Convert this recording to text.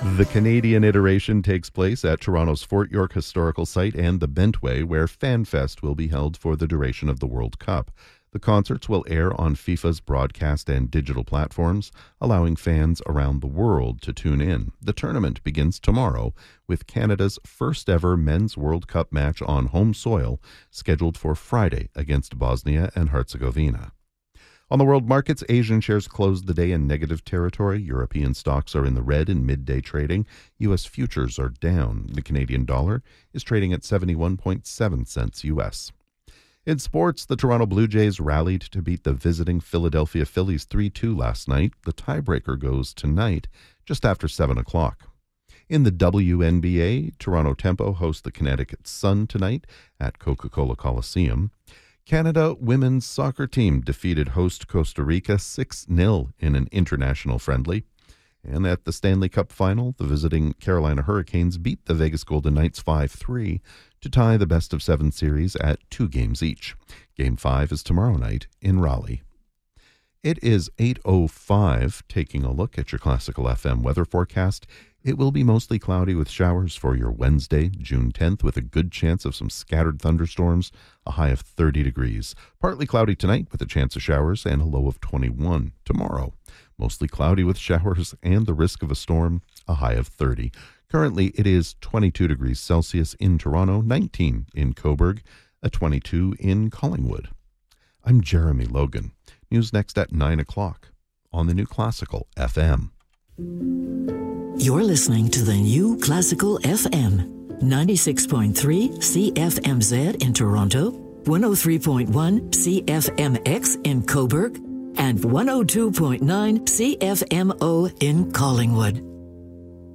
The Canadian iteration takes place at Toronto's Fort York Historical Site and the Bentway, where FanFest will be held for the duration of the World Cup. The concerts will air on FIFA's broadcast and digital platforms, allowing fans around the world to tune in. The tournament begins tomorrow with Canada's first ever Men's World Cup match on home soil, scheduled for Friday against Bosnia and Herzegovina. On the world markets, Asian shares closed the day in negative territory. European stocks are in the red in midday trading. U.S. futures are down. The Canadian dollar is trading at 71.7 cents U.S. In sports, the Toronto Blue Jays rallied to beat the visiting Philadelphia Phillies 3-2 last night. The tiebreaker goes tonight, just after 7 o'clock. In the WNBA, Toronto Tempo hosts the Connecticut Sun tonight at Coca-Cola Coliseum. Canada women's soccer team defeated host Costa Rica 6-0 in an international friendly. And at the Stanley Cup final, the visiting Carolina Hurricanes beat the Vegas Golden Knights 5-3 to tie the best-of-7 series at 2 games each. Game 5 is tomorrow night in Raleigh. It is 8:05, taking a look at your Classical FM weather forecast. It will be mostly cloudy with showers for your Wednesday, June 10th, with a good chance of some scattered thunderstorms, a high of 30 degrees. Partly cloudy tonight with a chance of showers and a low of 21 tomorrow. Mostly cloudy with showers and the risk of a storm, a high of 30. Currently, it is 22 degrees Celsius in Toronto, 19 in Cobourg, a 22 in Collingwood. I'm Jeremy Logan. News next at 9 o'clock on the New Classical FM. You're listening to the New Classical FM, 96.3 CFMZ in Toronto, 103.1 CFMX in Cobourg, and 102.9 CFMO in Collingwood.